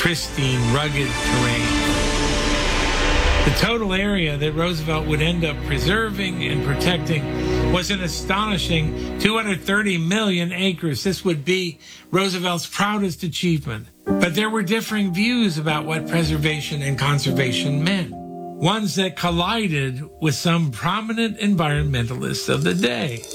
pristine, rugged terrain. The total area that Roosevelt would end up preserving and protecting was an astonishing 230 million acres. This would be Roosevelt's proudest achievement. But there were differing views about what preservation and conservation meant, ones that collided with some prominent environmentalists of the day.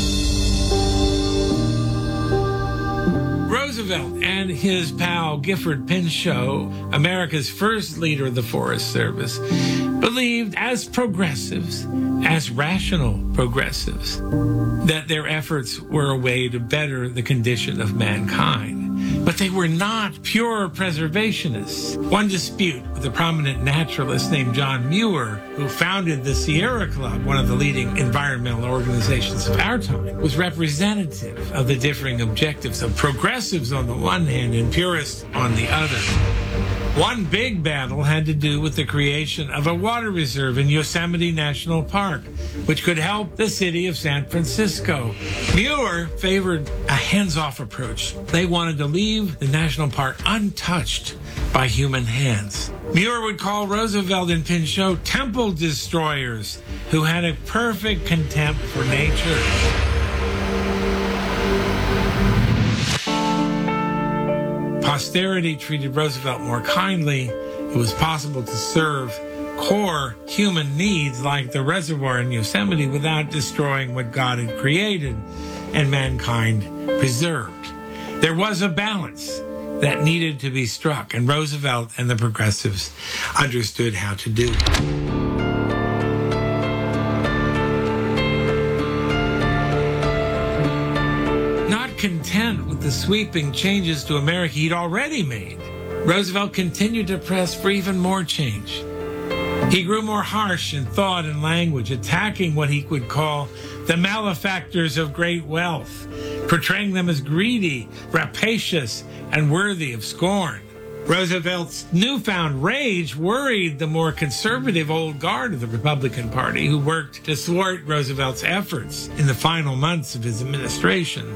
Roosevelt and his pal Gifford Pinchot, America's first leader of the Forest Service, believed as progressives, as rational progressives, that their efforts were a way to better the condition of mankind. But they were not pure preservationists. One dispute with a prominent naturalist named John Muir, who founded the Sierra Club, one of the leading environmental organizations of our time, was representative of the differing objectives of progressives on the one hand and purists on the other. One big battle had to do with the creation of a water reserve in Yosemite National Park, which could help the city of San Francisco. Muir favored a hands-off approach. They wanted to leave the national park untouched by human hands. Muir would call Roosevelt and Pinchot temple destroyers who had a perfect contempt for nature. Posterity treated Roosevelt more kindly. It was possible to serve core human needs like the reservoir in Yosemite without destroying what God had created and mankind preserved. There was a balance that needed to be struck, and Roosevelt and the progressives understood how to do it. Content with the sweeping changes to America he'd already made, Roosevelt continued to press for even more change. He grew more harsh in thought and language, attacking what he would call the malefactors of great wealth, portraying them as greedy, rapacious, and worthy of scorn. Roosevelt's newfound rage worried the more conservative old guard of the Republican Party, who worked to thwart Roosevelt's efforts in the final months of his administration.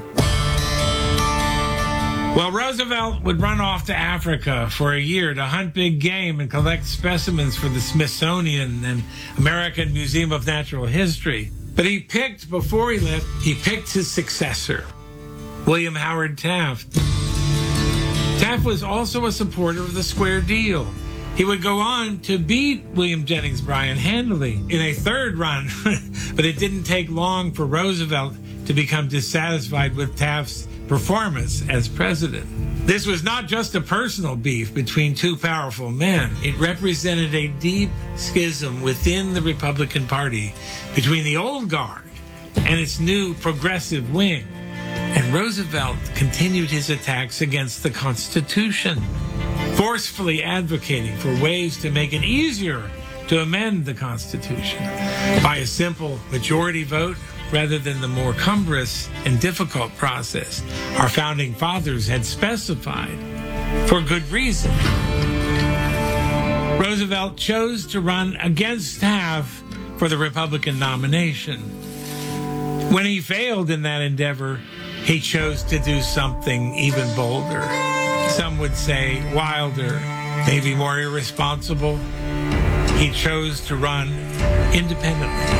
Well, Roosevelt would run off to Africa for a year to hunt big game and collect specimens for the Smithsonian and American Museum of Natural History. But before he left, he picked his successor, William Howard Taft. Taft was also a supporter of the Square Deal. He would go on to beat William Jennings Bryan handily in a third run, but it didn't take long for Roosevelt to become dissatisfied with Taft's performance as president. This was not just a personal beef between two powerful men. It represented a deep schism within the Republican Party between the old guard and its new progressive wing. And Roosevelt continued his attacks against the Constitution, forcefully advocating for ways to make it easier to amend the Constitution by a simple majority vote rather than the more cumbrous and difficult process our founding fathers had specified, for good reason. Roosevelt chose to run against Taft for the Republican nomination. When he failed in that endeavor, he chose to do something even bolder. Some would say wilder, maybe more irresponsible. He chose to run independently.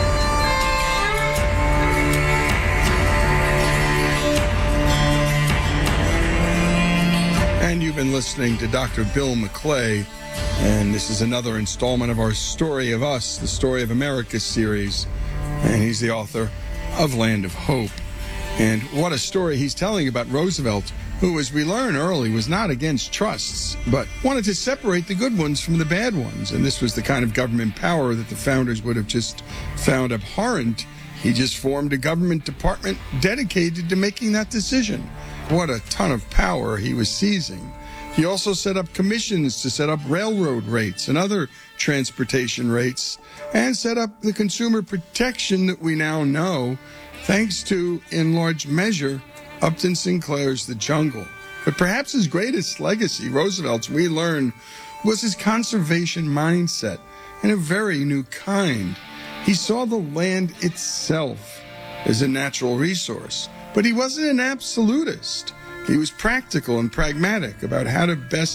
And you've been listening to Dr. Bill McClay, and this is another installment of our Story of Us, the Story of America series, and he's the author of Land of Hope. And what a story he's telling about Roosevelt, who, as we learn early, was not against trusts, but wanted to separate the good ones from the bad ones. And this was the kind of government power that the founders would have just found abhorrent. He just formed a government department dedicated to making that decision. What a ton of power he was seizing. He also set up commissions to set up railroad rates and other transportation rates, and set up the consumer protection that we now know, thanks to, in large measure, Upton Sinclair's The Jungle. But perhaps his greatest legacy, Roosevelt's, we learn, was his conservation mindset, and a very new kind. He saw the land itself as a natural resource, but he wasn't an absolutist. He was practical and pragmatic about how to best